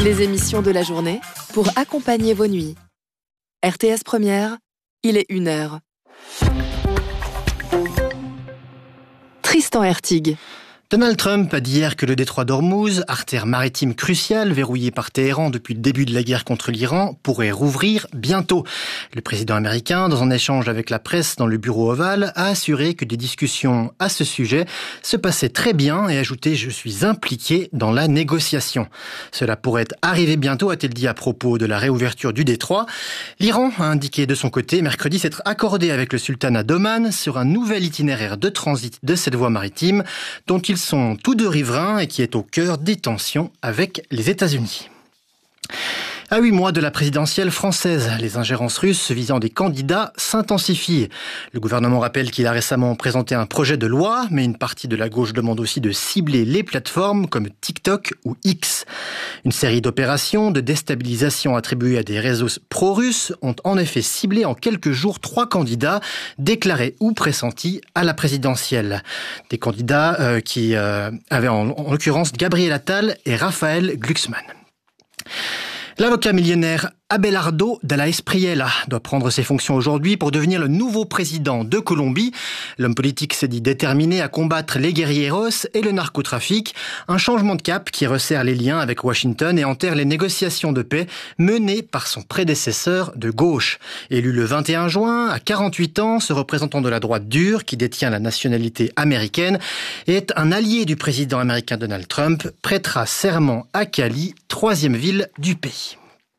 Les émissions de la journée pour accompagner vos nuits. RTS Première, il est 1h. Tristan Hertig. Donald Trump a dit hier que le détroit d'Ormuz, artère maritime cruciale verrouillée par Téhéran depuis le début de la guerre contre l'Iran, pourrait rouvrir bientôt. Le président américain, dans un échange avec la presse dans le bureau ovale, a assuré que des discussions à ce sujet se passaient très bien et ajouté « Je suis impliqué dans la négociation ». Cela pourrait arriver bientôt, a-t-il dit à propos de la réouverture du détroit. L'Iran a indiqué de son côté mercredi s'être accordé avec le sultanat d'Oman sur un nouvel itinéraire de transit de cette voie maritime dont ils sont tous deux riverains et qui est au cœur des tensions avec les États-Unis. À 8 mois de la présidentielle française, les ingérences russes visant des candidats s'intensifient. Le gouvernement rappelle qu'il a récemment présenté un projet de loi, mais une partie de la gauche demande aussi de cibler les plateformes comme TikTok ou X. Une série d'opérations de déstabilisation attribuées à des réseaux pro-russes ont en effet ciblé en quelques jours 3 candidats déclarés ou pressentis à la présidentielle. Des candidats qui avaient en l'occurrence Gabriel Attal et Raphaël Glucksmann. L'avocat millionnaire Abelardo Della Espriella doit prendre ses fonctions aujourd'hui pour devenir le nouveau président de Colombie. L'homme politique s'est dit déterminé à combattre les guerrilleros et le narcotrafic. Un changement de cap qui resserre les liens avec Washington et enterre les négociations de paix menées par son prédécesseur de gauche. Élu le 21 juin, à 48 ans, ce représentant de la droite dure qui détient la nationalité américaine est un allié du président américain Donald Trump, prêtera serment à Cali, 3e ville du pays.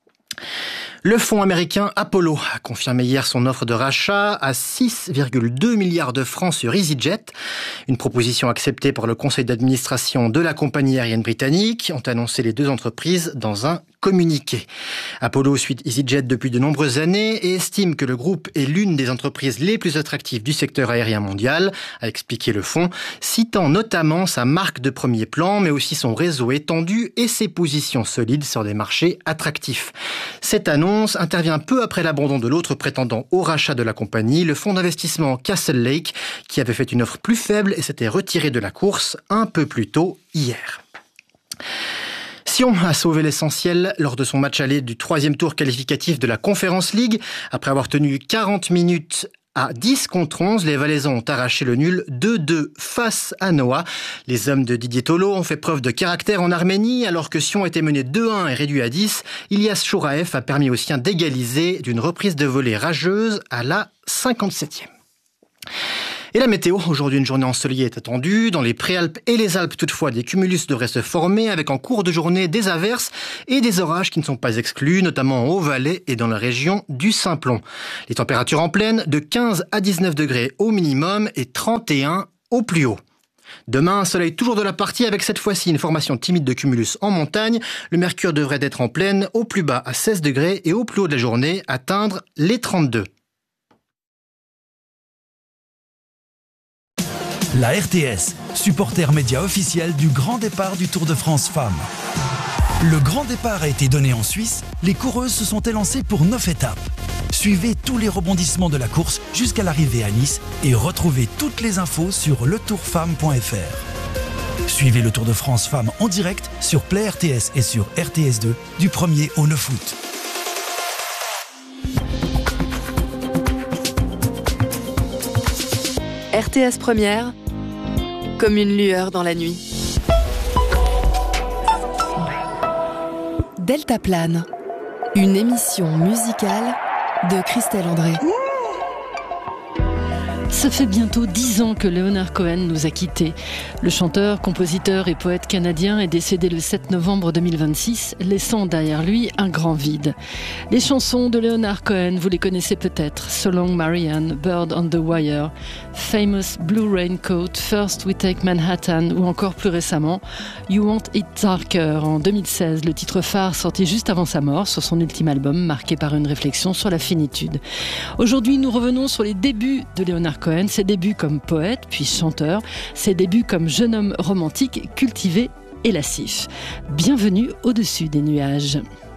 Le fonds américain Apollo a confirmé hier son offre de rachat à 6,2 milliards de francs sur EasyJet. Une proposition acceptée par le conseil d'administration de la compagnie aérienne britannique, ont annoncé les deux entreprises dans un communiqué. Apollo suit EasyJet depuis de nombreuses années et estime que le groupe est l'une des entreprises les plus attractives du secteur aérien mondial, a expliqué le fonds, citant notamment sa marque de premier plan, mais aussi son réseau étendu et ses positions solides sur des marchés attractifs. Cette annonce intervient peu après l'abandon de l'autre prétendant au rachat de la compagnie, le fonds d'investissement Castle Lake, qui avait fait une offre plus faible et s'était retiré de la course un peu plus tôt hier. Sion a sauvé l'essentiel lors de son match aller du 3e tour qualificatif de la Conference League. Après avoir tenu 40 minutes à 10 contre 11, les Valaisans ont arraché le nul 2-2 face à Noah. Les hommes de Didier Tolo ont fait preuve de caractère en Arménie, alors que Sion était mené 2-1 et réduit à 10. Ilyas Chouraev a permis aux siens d'égaliser d'une reprise de volée rageuse à la 57e. Et la météo, aujourd'hui une journée ensoleillée est attendue. Dans les Préalpes et les Alpes, toutefois, des cumulus devraient se former avec en cours de journée des averses et des orages qui ne sont pas exclus, notamment en Haut-Valais et dans la région du Simplon. Les températures en pleine de 15 à 19 degrés au minimum et 31 au plus haut. Demain, un soleil toujours de la partie avec cette fois-ci une formation timide de cumulus en montagne. Le mercure devrait être en pleine au plus bas à 16 degrés et au plus haut de la journée atteindre les 32. La RTS, supporter média officiel du grand départ du Tour de France Femmes. Le grand départ a été donné en Suisse, les coureuses se sont élancées pour 9 étapes. Suivez tous les rebondissements de la course jusqu'à l'arrivée à Nice et retrouvez toutes les infos sur letourfemme.fr. Suivez le Tour de France Femmes en direct sur Play RTS et sur RTS2 du 1er au 9 août. RTS Première, comme une lueur dans la nuit. Deltaplane, une émission musicale de Christelle André. Ça fait bientôt 10 ans que Leonard Cohen nous a quittés. Le chanteur, compositeur et poète canadien est décédé le 7 novembre 2026, laissant derrière lui un grand vide. Les chansons de Leonard Cohen, vous les connaissez peut-être. So Long Marianne, Bird on the Wire, Famous Blue Raincoat, First We Take Manhattan ou encore plus récemment You Want It Darker en 2016, le titre phare sorti juste avant sa mort sur son ultime album marqué par une réflexion sur la finitude. Aujourd'hui, nous revenons sur les débuts de Leonard Cohen, ses débuts comme poète puis chanteur, ses débuts comme jeune homme romantique cultivé et lascif. Bienvenue au-dessus des nuages.